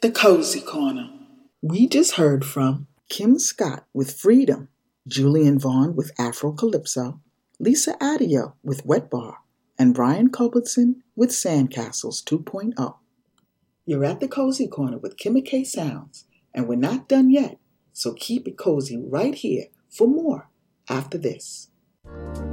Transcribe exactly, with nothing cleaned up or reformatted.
The Cozy Corner. We just heard from Kim Scott with Freedom, Julian Vaughn with Afro Calypso, Lisa Adio with Wet Bar, and Brian Culbertson with Sandcastles 2.0. You're at the Cozy Corner with Kim McKay Sounds, and we're not done yet, so keep it cozy right here for more after this.